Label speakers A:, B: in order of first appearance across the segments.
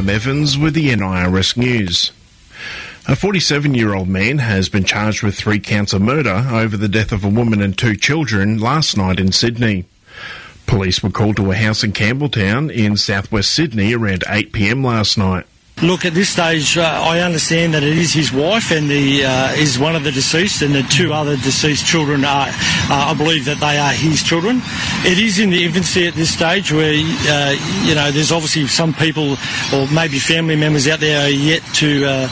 A: Adam Evans with the NIRS News. A 47-year-old man has been charged with 3 counts of murder over the death of a woman and 2 children last night in Sydney. Police were called to a house in Campbelltown in southwest Sydney around 8 p.m. last night.
B: Look, at this stage, I understand that it is his wife and is one of the deceased, and the 2 other deceased children are, I believe that they are his children. It is in the infancy at this stage where, there's obviously some people or maybe family members out there are yet to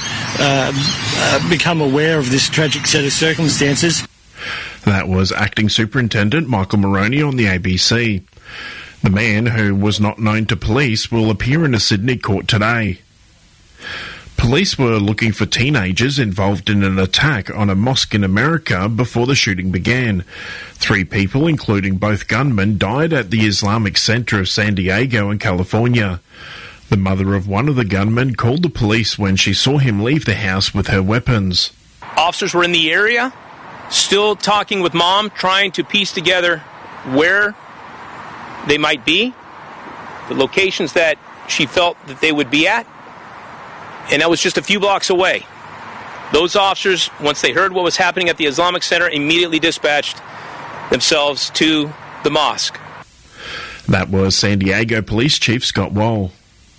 B: become aware of this tragic set of circumstances.
A: That was Acting Superintendent Michael Moroney on the ABC. The man, who was not known to police, will appear in a Sydney court today. Police were looking for teenagers involved in an attack on a mosque in America before the shooting began. 3 people, including both gunmen, died at the Islamic Center of San Diego in California. The mother of one of the gunmen called the police when she saw him leave the house with her weapons.
C: Officers were in the area, still talking with Mom, trying to piece together where they might be, the locations that she felt that they would be at. And that was just a few blocks away. Those officers, once they heard what was happening at the Islamic Center, immediately dispatched themselves to the mosque.
A: That was San Diego Police Chief Scott Wall.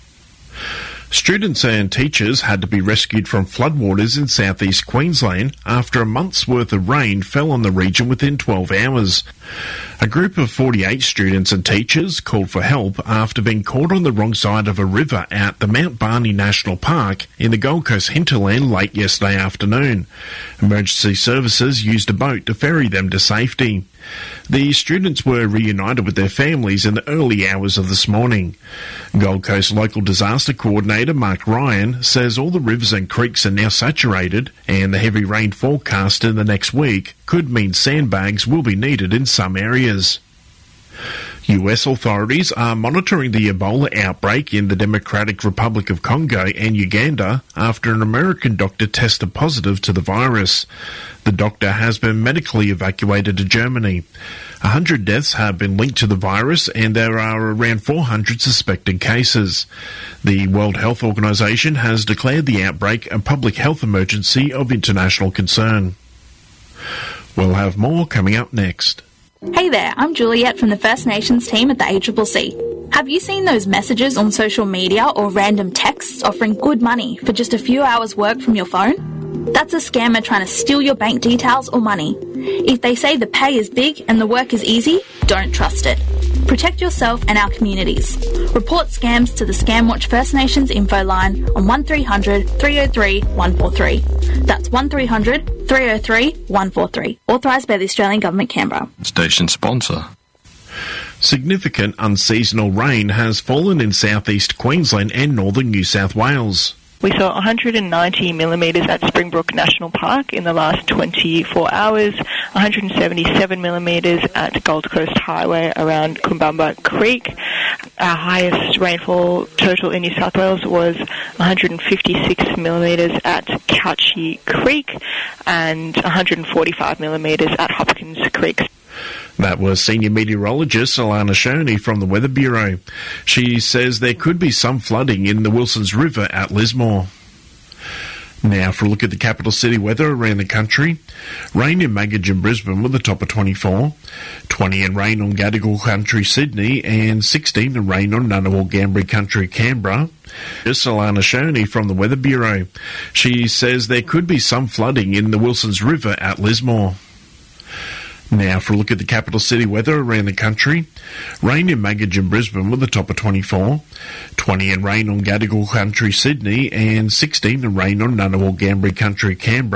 A: Students and teachers had to be rescued from floodwaters in southeast Queensland after a month's worth of rain fell on the region within 12 hours. A group of 48 students and teachers called for help after being caught on the wrong side of a river at the Mount Barney National Park in the Gold Coast hinterland late yesterday afternoon. Emergency services used a boat to ferry them to safety. The students were reunited with their families in the early hours of this morning. Gold Coast Local Disaster Coordinator Mark Ryan says all the rivers and creeks are now saturated, and the heavy rain forecast in the next week could mean sandbags will be needed in some areas. US authorities are monitoring the Ebola outbreak in the Democratic Republic of Congo and Uganda after an American doctor tested positive to the virus. The doctor has been medically evacuated to Germany. 100 deaths have been linked to the virus, and there are around 400 suspected cases. The World Health Organization has declared the outbreak a public health emergency of international concern. We'll have more coming up next.
D: Hey there, I'm Juliet from the First Nations team at the ACCC. Have you seen those messages on social media or random texts offering good money for just a few hours' work from your phone? That's a scammer trying to steal your bank details or money. If they say the pay is big and the work is easy, don't trust it. Protect yourself and our communities. Report scams to the Scamwatch First Nations info line on 1300 303 143. That's 1300 303 143. Authorised by the Australian Government, Canberra.
E: Station sponsor.
A: Significant unseasonal rain has fallen in southeast Queensland and northern New South Wales.
F: We saw 190 millimetres at Springbrook National Park in the last 24 hours, 177 millimetres at Gold Coast Highway around Kumbamba Creek. Our highest rainfall total in New South Wales was 156 millimetres at Couchy Creek and 145 millimetres at Hopkins Creek.
A: That was senior meteorologist Alana Shoney from the Weather Bureau. She says there could be some flooding in the Wilsons River at Lismore. Now for a look at the capital city weather around the country. Rain in Magidge and Brisbane with a top of 24. 20 and rain on Gadigal Country, Sydney, and 16 and rain on Ngunnawal Gambri Country, Canberra. Just Alana Shoney from the Weather Bureau. She says there could be some flooding in the Wilsons River at Lismore. Now for a look at the capital city weather around the country. Rain in Magidge and Brisbane with a top of 24. 20 and rain on Gadigal Country, Sydney, and 16 and rain on Ngunnawal Gambri Country, Canberra.